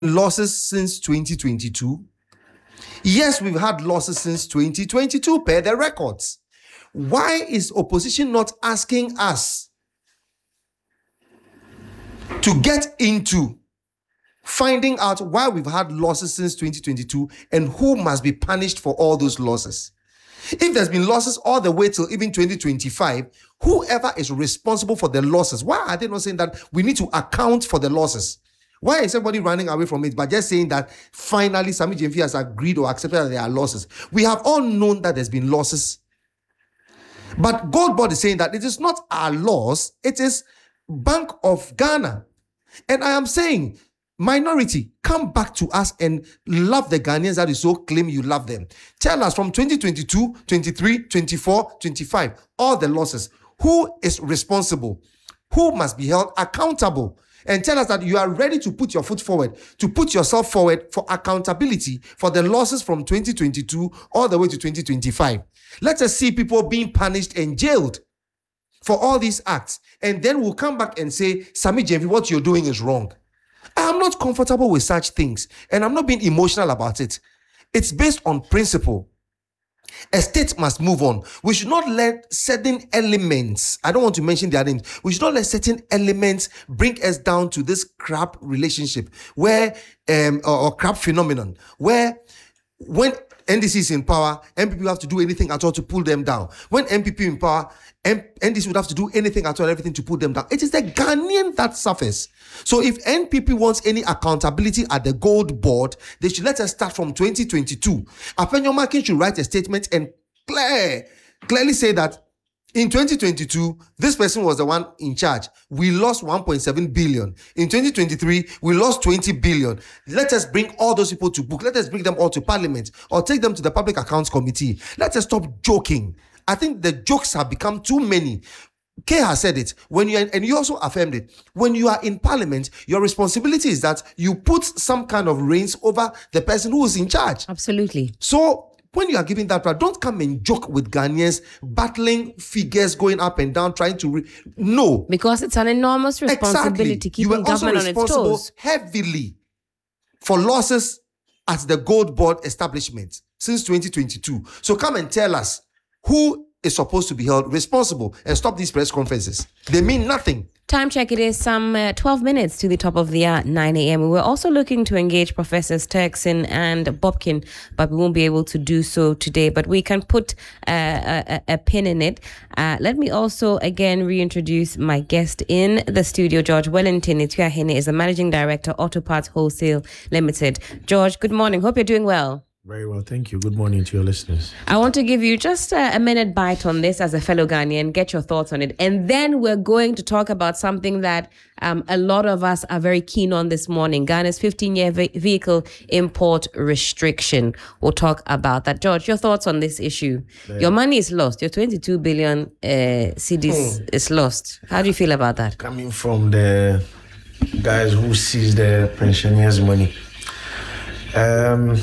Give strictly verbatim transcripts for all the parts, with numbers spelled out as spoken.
losses since twenty twenty-two? Yes, we've had losses since twenty twenty-two per the records. Why is opposition not asking us to get into finding out why we've had losses since twenty twenty-two and who must be punished for all those losses? If there's been losses all the way till even twenty twenty-five, whoever is responsible for the losses, why are they not saying that we need to account for the losses? Why is everybody running away from it by just saying that finally Sammy Gyamfi has agreed or accepted that there are losses? We have all known that there's been losses. But Gold Board is saying that it is not our loss, it is Bank of Ghana. And I am saying, minority, come back to us and love the Ghanaians that you so claim you love them. Tell us from twenty twenty-two, twenty-three, twenty-four, twenty-five, all the losses. Who is responsible? Who must be held accountable? And tell us that you are ready to put your foot forward, to put yourself forward for accountability for the losses from twenty twenty-two all the way to twenty twenty-five. Let us see people being punished and jailed for all these acts. And then we'll come back and say, Sammy Gyamfi, what you're doing is wrong. I am not comfortable with such things, and I'm not being emotional about it. It's based on principle. A state must move on. We should not let certain elements, I don't want to mention their names, we should not let certain elements bring us down to this crap relationship where, um, or, or crap phenomenon, where when N D C is in power, M P P have to do anything at all to pull them down. When M P P in power, M- N D C would have to do anything at all, everything to pull them down. It is the Ghanaian that suffers. So if N P P wants any accountability at the Gold Board, they should let us start from twenty twenty-two. Afenyo Markin should write a statement and clear, clearly say that in twenty twenty-two, this person was the one in charge. We lost one point seven billion. In twenty twenty-three, we lost twenty billion. Let us bring all those people to book. Let us bring them all to parliament or take them to the Public Accounts Committee. Let us stop joking. I think the jokes have become too many. Kay has said it, when you and you also affirmed it. When you are in parliament, your responsibility is that you put some kind of reins over the person who is in charge. Absolutely. So when you are giving that right, don't come and joke with Ghanaians battling figures going up and down, trying to re- no, because it's an enormous responsibility exactly. keeping You were also government on its responsible toes heavily for losses at the Gold Board establishment since twenty twenty-two. So come and tell us who is supposed to be held responsible and stop these press conferences. They mean nothing. Time check, it is some uh, twelve minutes to the top of the hour, nine a.m. We were also looking to engage Professors Turkson and Bobkin, but we won't be able to do so today. But we can put uh, a, a pin in it. Uh, let me also again reintroduce my guest in the studio. George Wellington Ituahene is the Managing Director, Auto Parts Wholesale Limited. George, good morning. Hope you're doing well. Very well, thank you. Good morning to your listeners. I want to give you just a, a minute bite on this as a fellow Ghanaian, get your thoughts on it. And then we're going to talk about something that um, a lot of us are very keen on this morning, Ghana's fifteen-year ve- vehicle import restriction. We'll talk about that. George, your thoughts on this issue? Yeah. Your money is lost. Your twenty-two billion uh, C Ds hmm. is lost. How do you feel about that? Coming from the guys who seize the pensioners' money. Um...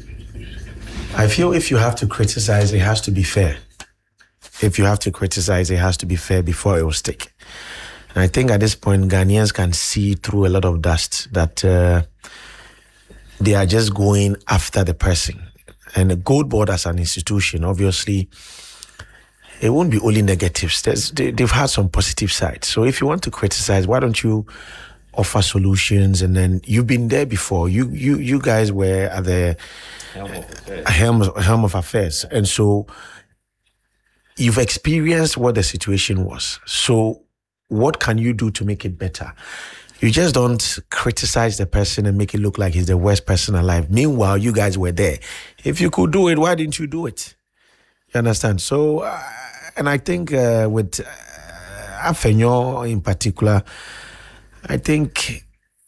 I feel if you have to criticize, it has to be fair. If you have to criticize, it has to be fair before it will stick. And I think at this point, Ghanaians can see through a lot of dust that uh, they are just going after the person. And the Gold Board as an institution, obviously, it won't be only negatives. There's, they, they've had some positive sides. So if you want to criticize, why don't you offer solutions? And then you've been there before. You you you guys were at the helm of affairs. Helm, helm of affairs. And so you've experienced what the situation was. So what can you do to make it better? You just don't criticize the person and make it look like he's the worst person alive. Meanwhile, you guys were there. If you could do it, why didn't you do it? You understand? So, uh, and I think uh, with uh, Afenyo in particular, I think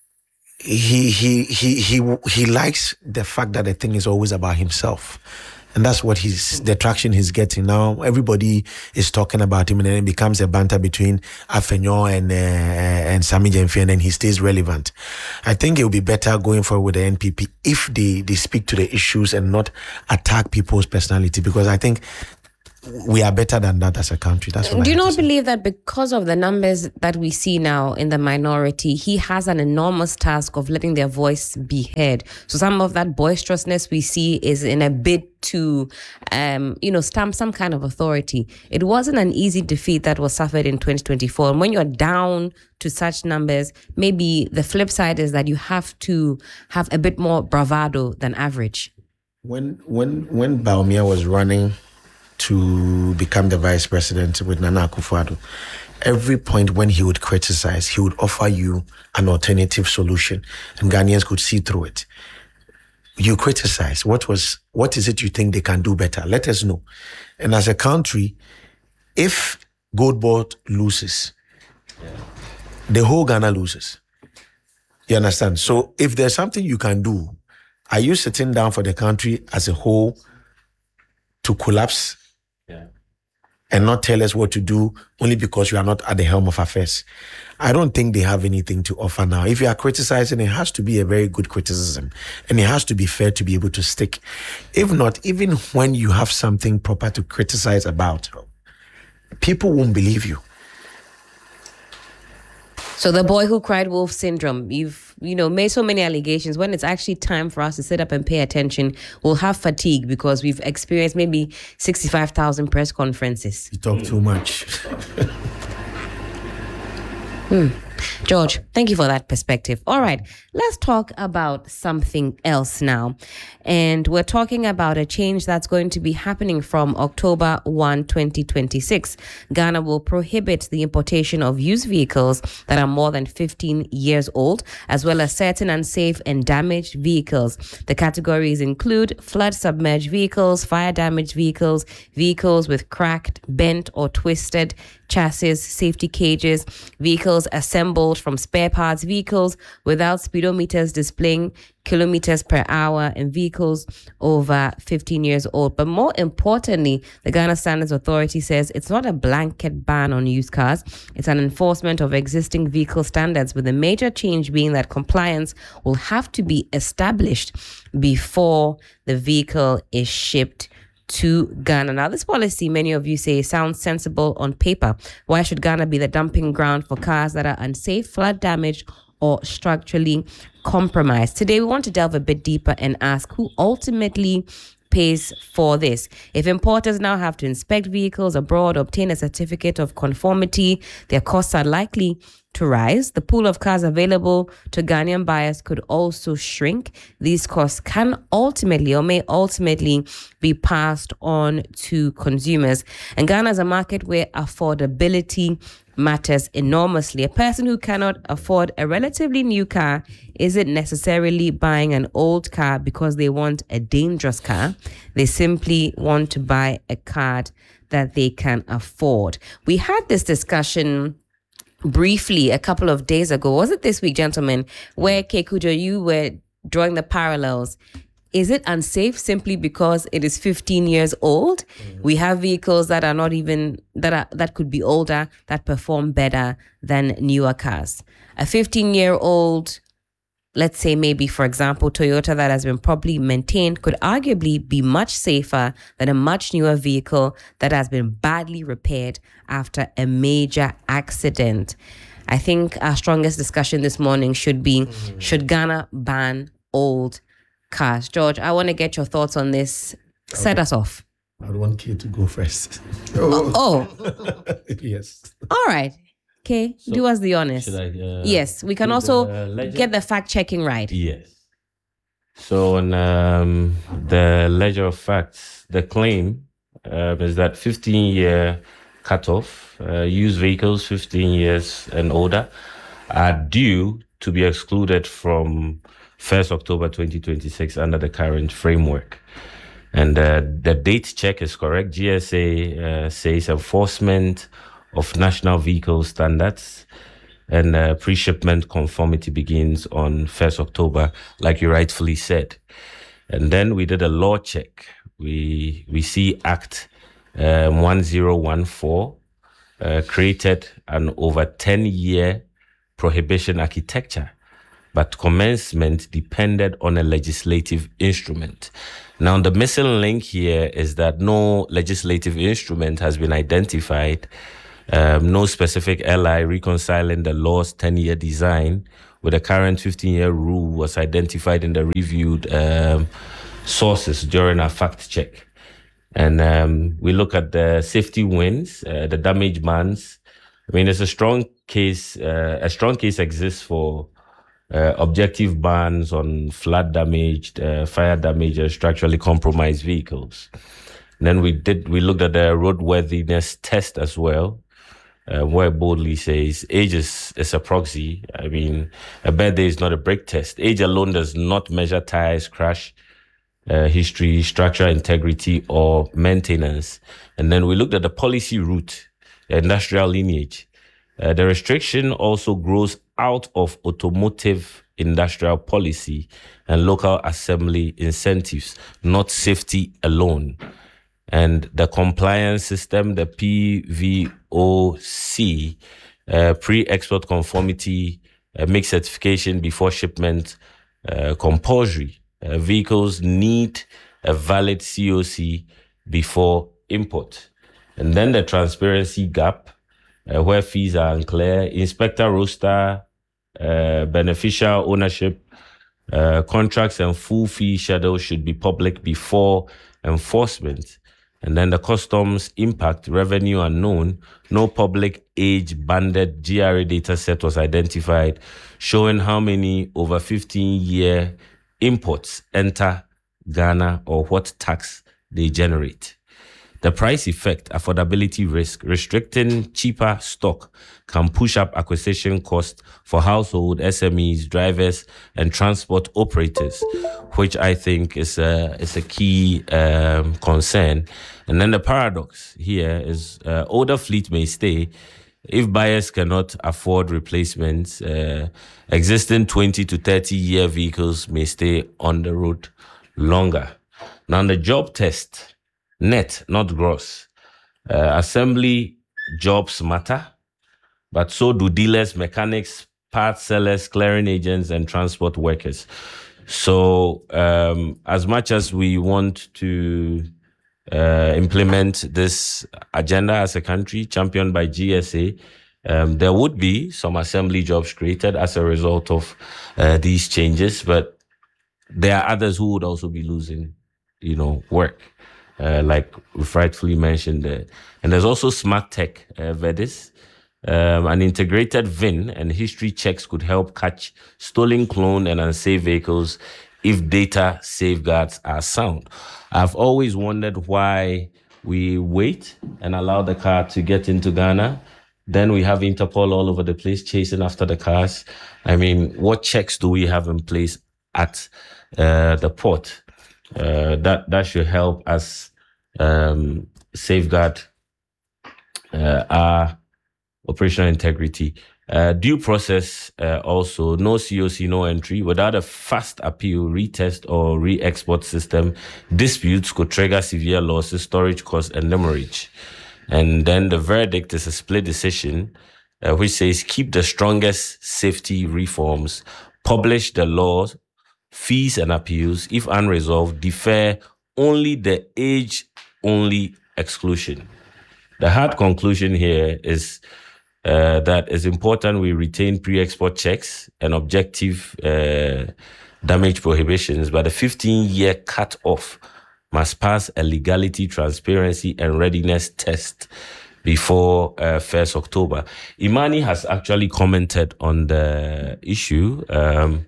he he he he he likes the fact that the thing is always about himself, and that's what he's the traction he's getting now. Everybody is talking about him, and then it becomes a banter between Afenyo and uh, and Sammy Gyamfi, and then he stays relevant. I think it will be better going forward with the N P P if they they speak to the issues and not attack people's personality, because I think we are better than that as a country. That's what Do I you have to not say. believe that because of the numbers that we see now in the minority, he has an enormous task of letting their voice be heard? So some of that boisterousness we see is in a bid to, um, you know, stamp some kind of authority. It wasn't an easy defeat that was suffered in twenty twenty-four. And when you're down to such numbers, maybe the flip side is that you have to have a bit more bravado than average. When when when Bawumia was running to become the vice president with Nana Akufo-Addo, every point when he would criticize, he would offer you an alternative solution, and Ghanaians could see through it. You criticize. What was what is it you think they can do better? Let us know. And as a country, if Gold Board loses, the whole Ghana loses. You understand? So if there's something you can do, are you sitting down for the country as a whole to collapse Yeah. and not tell us what to do only because you are not at the helm of affairs? I don't think they have anything to offer now. If you are criticizing, it has to be a very good criticism, and it has to be fair to be able to stick. If not, even when you have something proper to criticize about, people won't believe you. So the boy who cried wolf syndrome, you've, you know, made so many allegations. When it's actually time for us to sit up and pay attention, we'll have fatigue because we've experienced maybe sixty-five thousand press conferences. You talk too much. Hmm. George, thank you for that perspective. All right, let's talk about something else now. And we're talking about a change that's going to be happening from October first, twenty twenty-six. Ghana will prohibit the importation of used vehicles that are more than fifteen years old, as well as certain unsafe and damaged vehicles. The categories include flood-submerged vehicles, fire-damaged vehicles, vehicles with cracked, bent, or twisted chassis, safety cages, vehicles assembled from spare parts, vehicles without speedometers displaying kilometers per hour, and vehicles over fifteen years old. But more importantly, the Ghana Standards Authority says it's not a blanket ban on used cars. It's an enforcement of existing vehicle standards, with a major change being that compliance will have to be established before the vehicle is shipped to Ghana. Now, this policy, many of you say, sounds sensible on paper. Why should Ghana be the dumping ground for cars that are unsafe, flood damaged, or structurally compromised? Today, we want to delve a bit deeper and ask who ultimately pays for this. If importers now have to inspect vehicles abroad, obtain a certificate of conformity, their costs are likely to rise. The pool of cars available to Ghanaian buyers could also shrink. These costs can ultimately or may ultimately be passed on to consumers. And Ghana is a market where affordability matters enormously. A person who cannot afford a relatively new car isn't necessarily buying an old car because they want a dangerous car. They simply want to buy a car that they can afford. We had this discussion briefly a couple of days ago. Was it this week, gentlemen, where Kekujo, you were drawing the parallels? Is it unsafe simply because it is fifteen years old? Mm-hmm. We have vehicles that are not even, that are that could be older, that perform better than newer cars. A fifteen-year-old, let's say maybe, for example, Toyota that has been properly maintained could arguably be much safer than a much newer vehicle that has been badly repaired after a major accident. I think our strongest discussion this morning should be, mm-hmm. should Ghana ban old cars? George, I want to get your thoughts on this. Set okay. us off. I want you to go first. Oh. oh. Yes. All right. Okay, so do us the honors. I, uh, yes, we can also get the fact checking right. Yes. So on um, the ledger of facts, the claim uh, is that fifteen year cutoff, uh, used vehicles fifteen years and older are due to be excluded from first October twenty twenty-six under the current framework. And uh, the date check is correct. G S A uh, says enforcement of national vehicle standards, and uh, pre-shipment conformity begins on first October, like you rightfully said. And then we did a law check. We we see Act um, one zero one four uh, created an over ten year prohibition architecture but commencement depended on a legislative instrument. Now, the missing link here is that no legislative instrument has been identified, um, no specific L I reconciling the law's ten-year design with the current fifteen-year rule was identified in the reviewed um, sources during our fact check. And um, we look at the safety wins, uh, the damage bans. I mean, there's a strong case, uh, a strong case exists for uh, objective bans on flood damaged, uh, fire damaged, and structurally compromised vehicles. And then we did, we looked at the roadworthiness test as well, uh, where it boldly says age is, is a proxy. I mean, a birthday is not a brake test. Age alone does not measure tires, crash, Uh, history, structural integrity, or maintenance. And then we looked at the policy route, the industrial lineage. Uh, the restriction also grows out of automotive industrial policy and local assembly incentives, not safety alone. And the compliance system, the P V O C, uh, pre-export conformity, uh, make certification before shipment, uh, compulsory. Uh, vehicles need a valid C O C before import. And then the transparency gap, uh, where fees are unclear, inspector roster, uh, beneficial ownership, uh, contracts and full fee schedule should be public before enforcement. And then the customs impact, revenue unknown, no public age banded G R A data set was identified, showing how many over fifteen year imports enter Ghana or what tax they generate. The price effect, affordability risk, restricting cheaper stock can push up acquisition costs for household, S M Es, drivers, and transport operators, which I think is a, is a key um, concern. And then the paradox here is uh, older fleet may stay if buyers cannot afford replacements. Uh, existing twenty to thirty year vehicles may stay on the road longer. Now, the job test, net, not gross. Uh, assembly jobs matter, but so do dealers, mechanics, parts sellers, clearing agents, and transport workers. So um, as much as we want to uh, implement this agenda as a country championed by G S A, um, there would be some assembly jobs created as a result of uh, these changes, but there are others who would also be losing, you know, work. Uh, like we've rightfully mentioned there. And there's also smart tech, uh, Vedis. Um, an integrated V I N and history checks could help catch stolen, cloned, and unsafe vehicles if data safeguards are sound. I've always wondered why we wait and allow the car to get into Ghana. Then we have Interpol all over the place chasing after the cars. I mean, what checks do we have in place at uh, the port? Uh, that that should help us um, safeguard uh, our operational integrity. Uh, due process uh, also, no C O C, no entry. Without a fast appeal, retest, or re-export system, disputes could trigger severe losses, storage costs, and demurrage. And then the verdict is a split decision, uh, which says keep the strongest safety reforms, publish the laws, fees and appeals, if unresolved, defer only the age-only exclusion. The hard conclusion here is uh, that it's important we retain pre-export checks and objective uh, damage prohibitions, but the fifteen-year cut-off must pass a legality, transparency, and readiness test before uh, first October. Imani has actually commented on the issue. Um,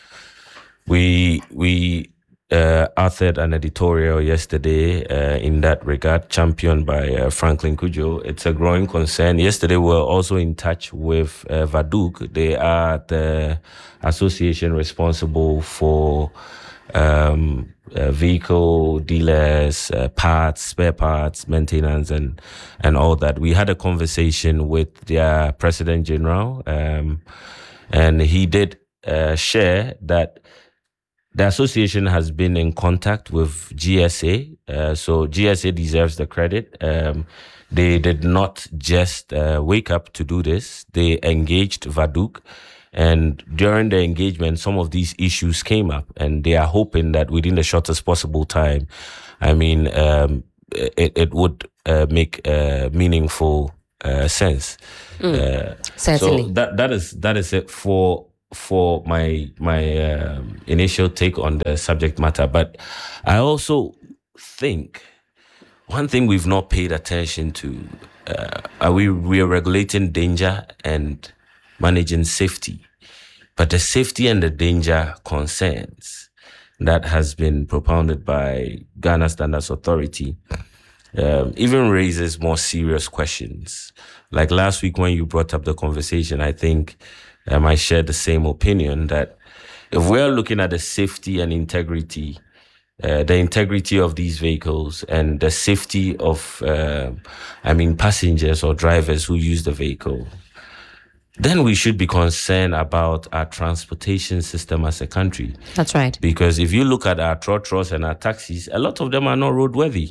We we uh, authored an editorial yesterday uh, in that regard, championed by uh, Franklin Cudjoe. It's a growing concern. Yesterday, we were also in touch with uh, VADUC. They are the association responsible for um, uh, vehicle dealers, uh, parts, spare parts, maintenance, and and all that. We had a conversation with their President General, um, and he did uh, share that the association has been in contact with G S A, uh, so G S A deserves the credit. Um, they did not just uh, wake up to do this. They engaged VADUC, And during the engagement, some of these issues came up, and they are hoping that within the shortest possible time, I mean, um, it, it would uh, make uh, meaningful uh, sense. Mm, uh, certainly. So that that is that is it for for my my um, initial take on the subject matter. But I also think one thing we've not paid attention to, uh, are we we are regulating danger and managing safety, but the safety and the danger concerns that has been propounded by Ghana Standards Authority um, even raises more serious questions. Like last week when you brought up the conversation, I think um, I shared the same opinion that if we're looking at the safety and integrity, uh, the integrity of these vehicles and the safety of, uh, I mean, passengers or drivers who use the vehicle, then we should be concerned about our transportation system as a country. That's right. Because if you look at our trotros and our taxis, a lot of them are not roadworthy.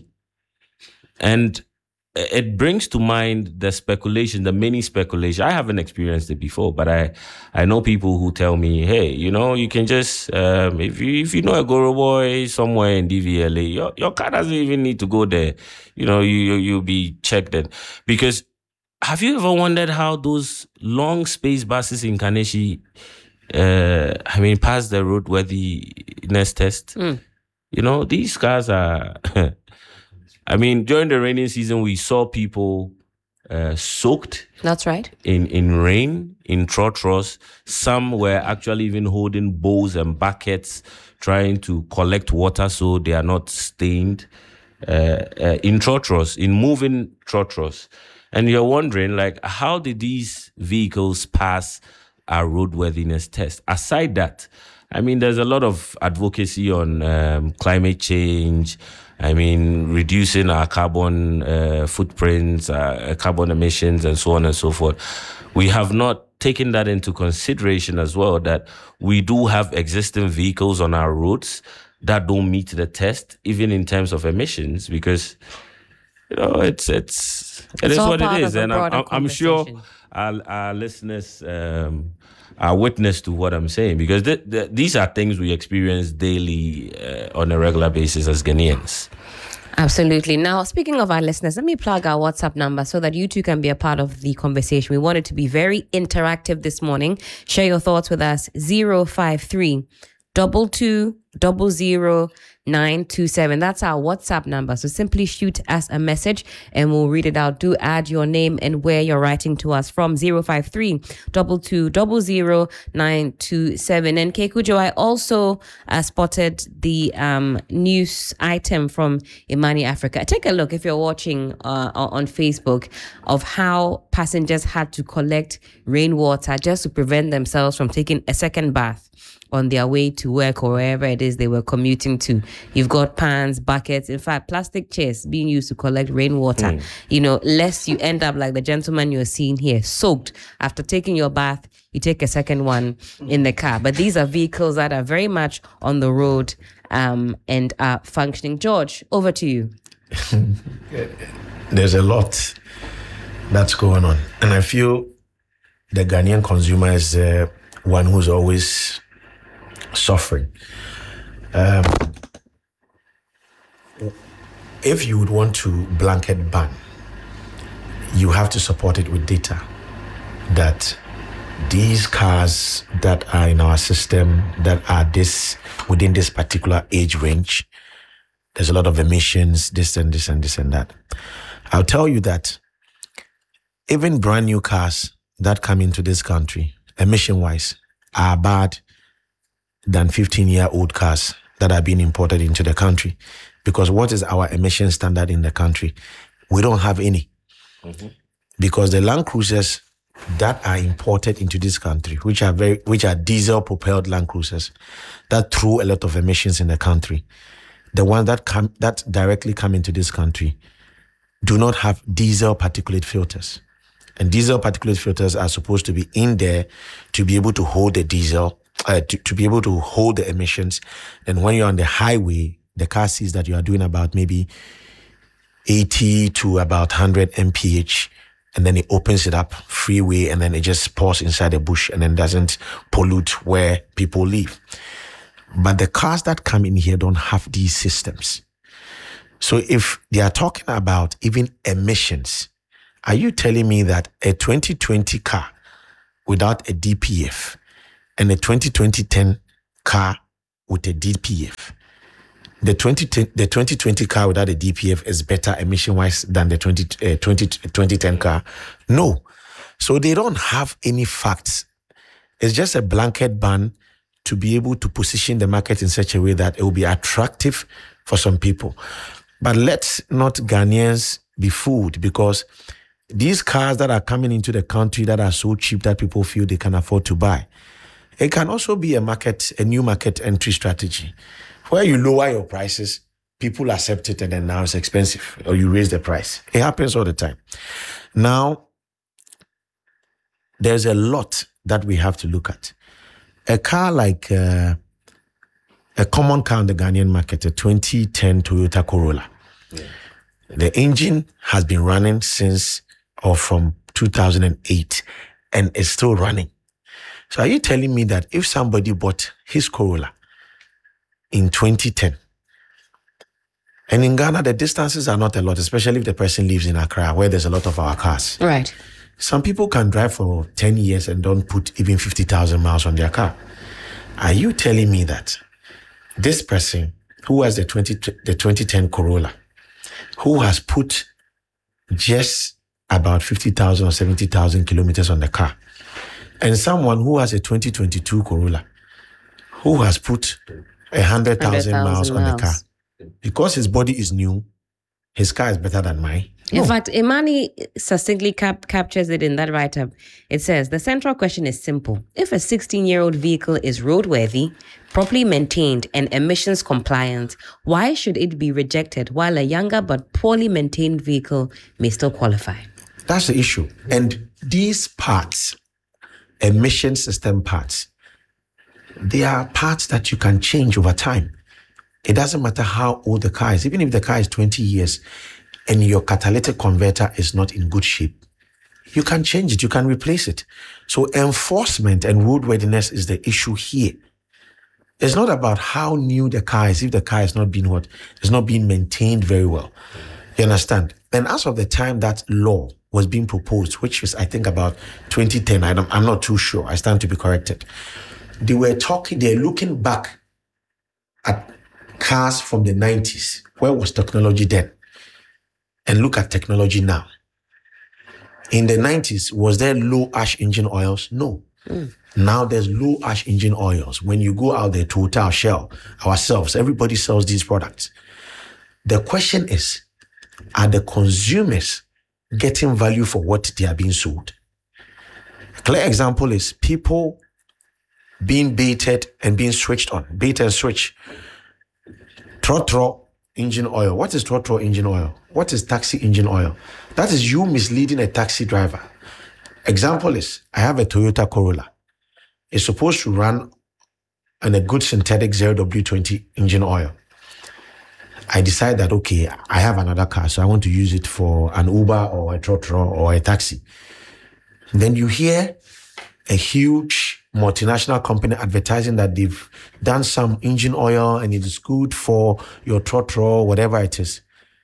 And it brings to mind the speculation, the many speculation. I haven't experienced it before, but I, I know people who tell me, hey, you know, you can just, um, if you if you know a Goro boy somewhere in D V L A, your, your car doesn't even need to go there. You know, you, you, you'll be checked in. Because have you ever wondered how those long space buses in Kaneshie, uh, I mean, pass the roadworthiness test? Mm. You know, these cars are... I mean, during the rainy season, we saw people uh, soaked. That's right. In, in rain, in trotros. Some were actually even holding bowls and buckets, trying to collect water so they are not stained. Uh, uh, in trotros, in moving trotros. And you're wondering, like, how did these vehicles pass our roadworthiness test? Aside that, I mean, there's a lot of advocacy on um, climate change. I mean, reducing our carbon uh, footprints, uh, carbon emissions, and so on and so forth. We have not taken that into consideration as well, that we do have existing vehicles on our roads that don't meet the test, even in terms of emissions, because, you know, it's it's it it's is what it is, and I'm, I'm sure our, our listeners um, are witness to what I'm saying, because th- th- these are things we experience daily uh, on a regular basis as Ghanaians. Absolutely. Now, speaking of our listeners, let me plug our WhatsApp number so that you too can be a part of the conversation. We want it to be very interactive this morning. Share your thoughts with us. zero five three double two double zero nine two seven. That's our WhatsApp number. So simply shoot us a message and we'll read it out. Do add your name and where you're writing to us from. zero five three double two double zero nine two seven. And Kekujo, I also uh, spotted the um, news item from Imani Africa. Take a look if you're watching uh, on Facebook of how passengers had to collect rainwater just to prevent themselves from taking a second bath on their way to work or wherever it is they were commuting to. You've got pans, buckets, in fact, plastic chairs being used to collect rainwater. Mm. You know, lest you end up like the gentleman you're seeing here, soaked. After taking your bath, you take a second one in the car. But these are vehicles that are very much on the road um, and are functioning. George, over to you. There's a lot that's going on. And I feel the Ghanaian consumer is uh, one who's always suffering. Um, if you would want to blanket ban, you have to support it with data that these cars that are in our system that are this within this particular age range, there's a lot of emissions, this and this and this and that. I'll tell you that even brand new cars that come into this country, emission-wise, are bad than fifteen-year-old cars that are being imported into the country. Because what is our emission standard in the country? We don't have any. Mm-hmm. Because the Land Cruisers that are imported into this country, which are very, which are diesel-propelled Land Cruisers, that throw a lot of emissions in the country, the ones that come that directly come into this country do not have diesel particulate filters. And diesel particulate filters are supposed to be in there to be able to hold the diesel, uh, to, to be able to hold the emissions. And when you're on the highway, the car sees that you are doing about maybe eighty to about one hundred M P H, and then it opens it up freeway, and then it just pours inside the bush and then doesn't pollute where people live. But the cars that come in here don't have these systems. So if they are talking about even emissions, are you telling me that a twenty twenty car without a D P F and a twenty ten car with a D P F, the twenty twenty car without a D P F is better emission-wise than the twenty ten car? No. So they don't have any facts. It's just a blanket ban to be able to position the market in such a way that it will be attractive for some people. But let's not Ghanaians be fooled, because these cars that are coming into the country that are so cheap that people feel they can afford to buy, it can also be a market, a new market entry strategy, where you lower your prices, people accept it, and then now it's expensive, or you raise the price. It happens all the time. Now, there's a lot that we have to look at. A car like uh, a common car in the Ghanaian market, a twenty ten Toyota Corolla. Yeah. The engine has been running since or from two thousand eight and is still running. So are you telling me that if somebody bought his Corolla in twenty ten, and in Ghana, the distances are not a lot, especially if the person lives in Accra, where there's a lot of our cars. Right. Some people can drive for ten years and don't put even fifty thousand miles on their car. Are you telling me that this person who has the twenty, the twenty ten Corolla, who has put just about fifty thousand or seventy thousand kilometers on the car, and someone who has a twenty twenty-two Corolla, who has put one hundred thousand miles on the car, because his body is new, his car is better than mine? In No. fact, Imani succinctly cap- captures it in that write-up. It says, the central question is simple. If a sixteen-year-old vehicle is roadworthy, properly maintained, and emissions compliant, why should it be rejected while a younger but poorly maintained vehicle may still qualify? That's the issue. And these parts, emission system parts, they are parts that you can change over time. It doesn't matter how old the car is. Even if the car is twenty years and your catalytic converter is not in good shape, you can change it, you can replace it. So enforcement and roadworthiness is the issue here. It's not about how new the car is, if the car is not being what? It's not being maintained very well. You understand? And as of the time that law was being proposed, which was, I think, about twenty ten, I don't, I'm not too sure, I stand to be corrected. They were talking, they're looking back at cars from the nineties. Where was technology then? And look at technology now. In the nineties, was there low ash engine oils? No. Mm. Now there's low ash engine oils. When you go out there, Total, Shell, ourselves, everybody sells these products. The question is, are the consumers getting value for what they are being sold? A clear example is people being baited and being switched on. Bait and switch. Trotro engine oil. What is Trotro engine oil? What is taxi engine oil? That is you misleading a taxi driver. Example is, I have a Toyota Corolla. It's supposed to run on a good synthetic zero W twenty engine oil. I decide that, okay, I have another car, so I want to use it for an Uber or a Trotro or a taxi. And then you hear a huge multinational company advertising that they've done some engine oil and it is good for your Trotro, whatever it is.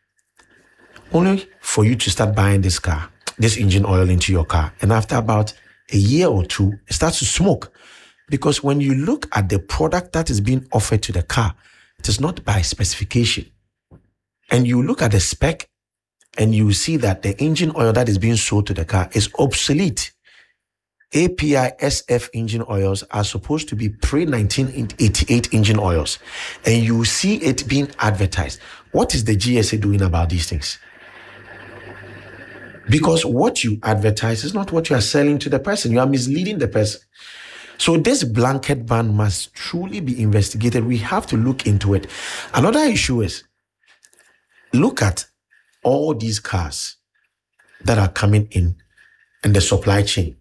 Only for you to start buying this car, this engine oil into your car. And after about a year or two, it starts to smoke. Because when you look at the product that is being offered to the car, it is not by specification. And you look at the spec and you see that the engine oil that is being sold to the car is obsolete. A P I S F engine oils are supposed to be pre nineteen eighty-eight engine oils. And you see it being advertised. What is the G S A doing about these things? Because what you advertise is not what you are selling to the person. You are misleading the person. So this blanket ban must truly be investigated. We have to look into it. Another issue is, look at all these cars that are coming in in the supply chain.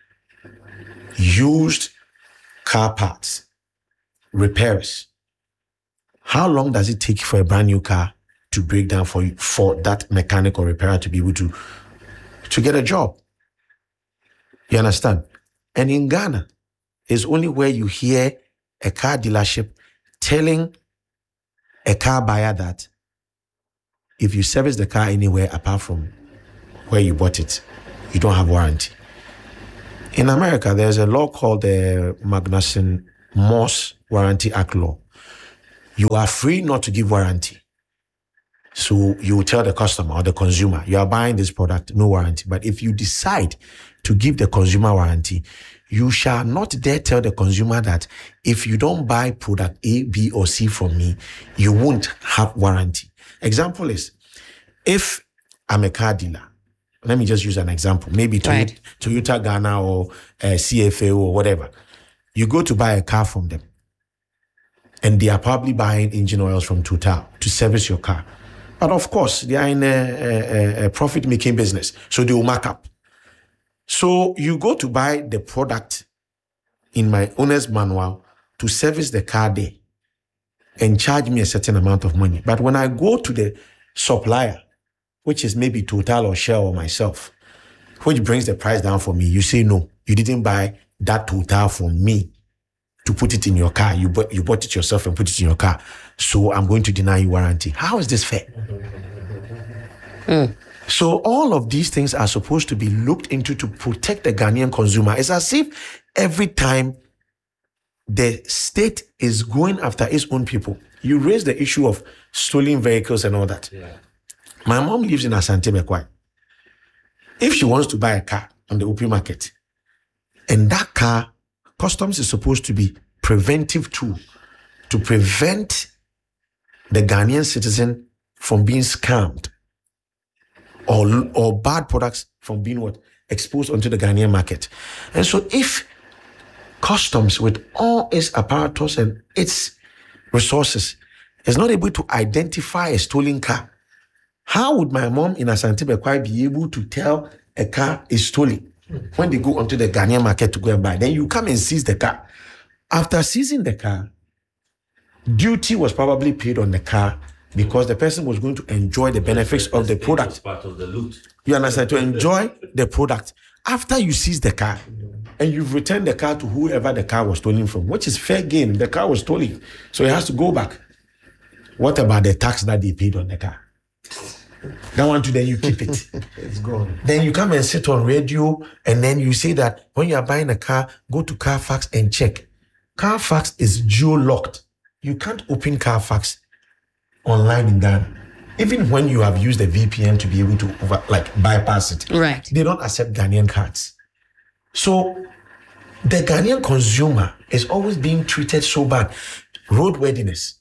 Used car parts, repairs. How long does it take for a brand new car to break down for you, for that mechanic or repairer to be able to, to get a job. You understand? And in Ghana, is only where you hear a car dealership telling a car buyer that if you service the car anywhere apart from where you bought it, you don't have warranty. In America, there's a law called the Magnuson-Moss Warranty Act law. You are free not to give warranty. So you tell the customer or the consumer, you are buying this product, no warranty. But if you decide to give the consumer warranty, you shall not dare tell the consumer that if you don't buy product A, B, or C from me, you won't have warranty. Example is, if I'm a car dealer, let me just use an example, maybe Toyota, Right. Toyota Ghana or uh, C F A or whatever. You go to buy a car from them, and they are probably buying engine oils from Total to service your car. But of course, they are in a, a, a profit-making business, so they will mark up. So you go to buy the product in my owner's manual to service the car there and charge me a certain amount of money. But when I go to the supplier, which is maybe Total or Shell or myself, which brings the price down for me, you say, no, you didn't buy that Total from me to put it in your car. You bought, you bought it yourself and put it in your car. So I'm going to deny you warranty. How is this fair? Mm. So all of these things are supposed to be looked into to protect the Ghanaian consumer. It's as if every time the state is going after its own people, you raise the issue of stolen vehicles and all that. Yeah. My mom lives in Asante Bekwai. If she wants to buy a car on the open market, and that car, customs is supposed to be preventive tool to prevent the Ghanaian citizen from being scammed or, or bad products from being what? Exposed onto the Ghanaian market. And so if customs with all its apparatus and its resources is not able to identify a stolen car, how would my mom in Asante Bekwai be able to tell a car is stolen when they go onto the Ghanaian market to go and buy? Then you come and seize the car. After seizing the car, duty was probably paid on the car because the person was going to enjoy the benefits of the product. Part of the loot. You understand? To enjoy the product. After you seize the car and you've returned the car to whoever the car was stolen from, which is fair game. The car was stolen, so it has to go back. What about the tax that they paid on the car? That one too, then you keep it. It's gone. Then you come and sit on radio and then you say that when you are buying a car, go to Carfax and check. Carfax is geo-locked. You can't open Carfax online in Ghana. Even when you have used a V P N to be able to over, like bypass it. Right. They don't accept Ghanaian cards. So the Ghanaian consumer is always being treated so bad. Roadworthiness.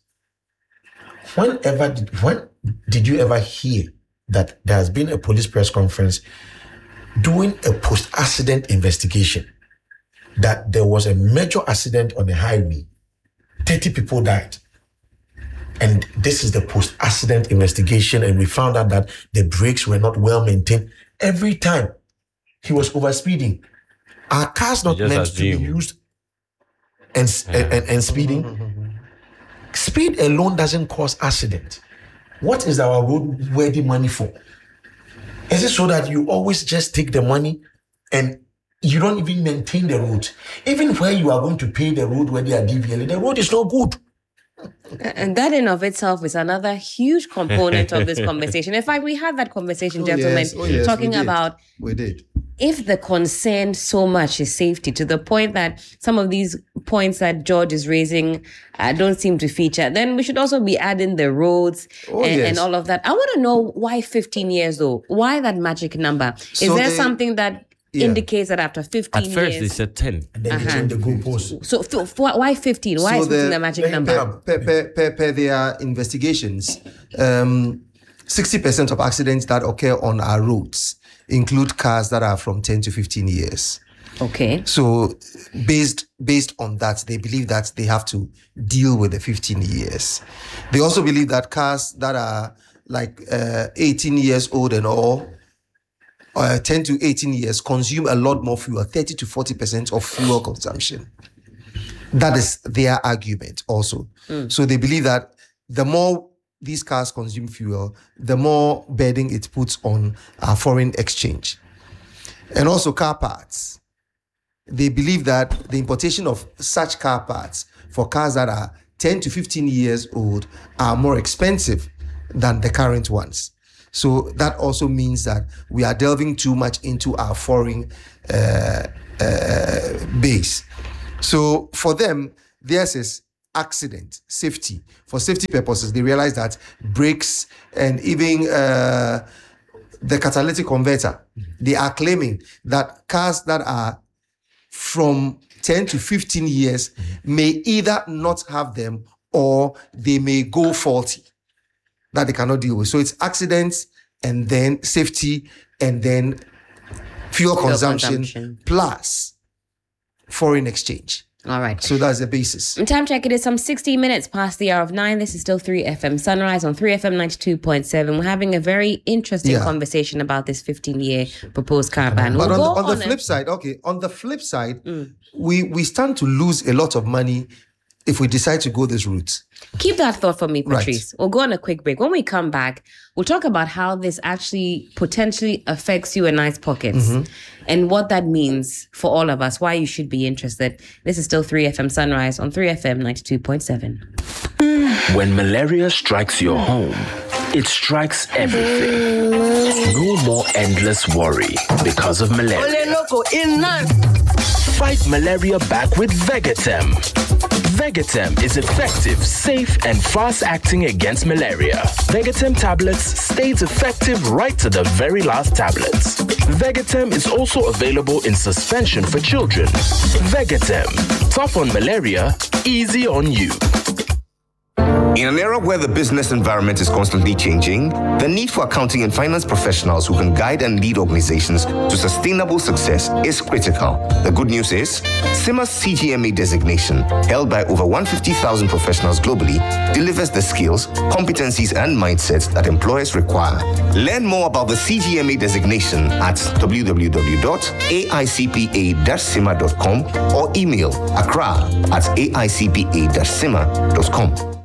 Whenever did, when did you ever hear that there has been a police press conference doing a post-accident investigation that there was a major accident on the highway, thirty people died, and this is the post-accident investigation, and we found out that the brakes were not well maintained? Every time he was overspeeding. Are cars not just meant to be assume. used and, and, and, and speeding? Speed alone doesn't cause accident. What is our roadworthy money for? Is it so that you always just take the money and you don't even maintain the road? Even where you are going to pay the roadworthy at D V L A, the road is not good. And that in of itself is another huge component of this conversation. In fact, we had that conversation, Oh, gentlemen, yes. Oh, yes, talking we did. about We did. if the concern so much is safety, to the point that some of these points that George is raising uh, don't seem to feature, then we should also be adding the roads Oh, and, yes. and all of that. I want to know why fifteen years though? Why that magic number? Is So there they- something that Yeah. indicates that after fifteen At first, years? they said ten. And then they change the goalposts. So f- f- why fifteen? Why So is fifteen the- the magic Let him number? tell. Per, per, per, per their investigations, um, sixty percent of accidents that occur on our roads include cars that are from ten to fifteen years. Okay. So based based on that, they believe that they have to deal with the fifteen years. They also believe that cars that are like uh, eighteen years old and all, uh, ten to eighteen years, consume a lot more fuel, thirty to forty percent of fuel consumption. That is their argument also. So they believe that the more these cars consume fuel, the more burden it puts on our foreign exchange. and also car parts. They believe that the importation of such car parts for cars that are ten to fifteen years old are more expensive than the current ones. So that also means that we are delving too much into our foreign uh, uh, base. So for them, theirs is accident, safety. For safety purposes, they realize that brakes and even uh, the catalytic converter, they are claiming that cars that are from ten to fifteen years may either not have them or they may go faulty, that they cannot deal with. So it's accidents and then safety and then fuel, fuel consumption, consumption plus foreign exchange. All right. So that's the basis. Time check. It is some sixty minutes past the hour of nine. This is still three F M Sunrise on three F M ninety-two point seven. We're having a very interesting yeah. conversation about this fifteen-year proposed car ban. But we'll on, the, on, on the flip a... side, okay, on the flip side, mm. we, we stand to lose a lot of money if we decide to go this route. Keep that thought for me, Patrice. Right. We'll go on a quick break. When we come back, we'll talk about how this actually potentially affects you and I's pockets mm-hmm. and what that means for all of us, why you should be interested. This is still three F M Sunrise on three F M ninety-two point seven. When malaria strikes your home, it strikes everything. No more endless worry because of malaria. Fight malaria back with Vegatem. Vegatem is effective, safe, and fast-acting against malaria. Vegatem tablets stays effective right to the very last tablets. Vegatem is also available in suspension for children. Vegatem, tough on malaria, easy on you. In an era where the business environment is constantly changing, the need for accounting and finance professionals who can guide and lead organizations to sustainable success is critical. The good news is, CIMA's C G M A designation, held by over one hundred fifty thousand professionals globally, delivers the skills, competencies, and mindsets that employers require. Learn more about the C G M A designation at w w w dot a i c p a dash cima dot com or email accra at a i c p a dash cima dot com.